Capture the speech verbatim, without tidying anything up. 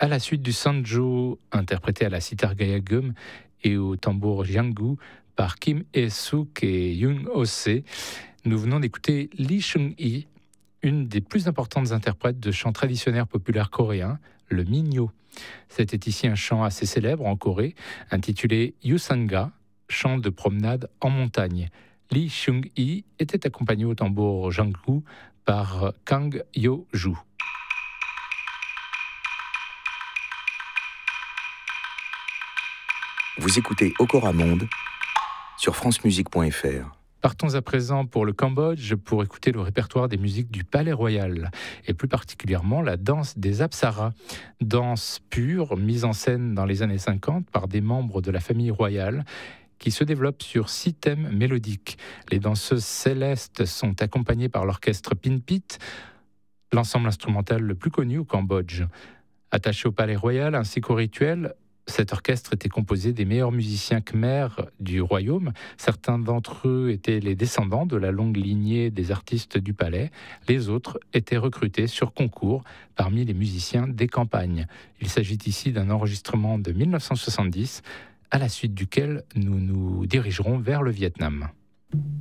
À la suite du Sanjo, interprété à la sitar Gayagum et au tambour Jianggu par Kim Hye-suk et Yoon Oh-se, nous venons d'écouter Lee Chung-hee, une des plus importantes interprètes de chants traditionnels populaires coréens, le Minyo. C'était ici un chant assez célèbre en Corée, intitulé Yusanga, chant de promenade en montagne. Lee Chung-hee était accompagné au tambour Jianggu par Kang Yo-ju. Vous écoutez Okora Monde sur francemusique point f r. Partons à présent pour le Cambodge pour écouter le répertoire des musiques du Palais Royal et plus particulièrement la danse des Apsaras. Danse pure, mise en scène dans les années cinquante par des membres de la famille royale qui se développe sur six thèmes mélodiques. Les danseuses célestes sont accompagnées par l'orchestre Pinpit, l'ensemble instrumental le plus connu au Cambodge. Attaché au Palais Royal ainsi qu'au rituel, cet orchestre était composé des meilleurs musiciens khmers du royaume. Certains d'entre eux étaient les descendants de la longue lignée des artistes du palais. Les autres étaient recrutés sur concours parmi les musiciens des campagnes. Il s'agit ici d'un enregistrement de mille neuf cent soixante-dix, à la suite duquel nous nous dirigerons vers le Vietnam.